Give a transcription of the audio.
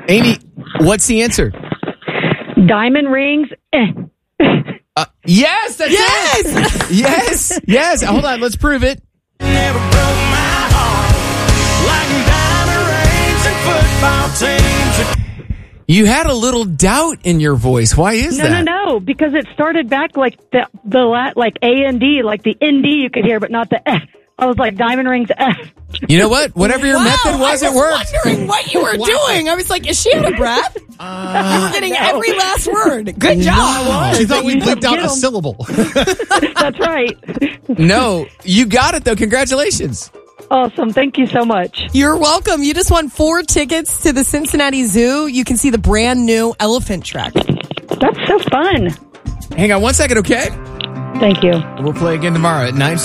Amy, what's the answer? Diamond rings. Yes, that's it. Yes. Hold on, let's prove it. Never broke my heart like diamond rings and football teams. You had a little doubt in your voice. Why is that? No, because it started back like the like A and D, like the ND you could hear, but not the F. I was like, diamond rings, F. You know what? Whatever your method was, it worked. I was wondering what you were doing. I was like, is she out of breath? You were getting every last word. Good job. She thought we bleeped out a syllable. That's right. No, you got it, though. Congratulations. Awesome. Thank you so much. You're welcome. You just won 4 tickets to the Cincinnati Zoo. You can see the brand new elephant trek. That's so fun. Hang on one second, okay? Thank you. We'll play again tomorrow at 9.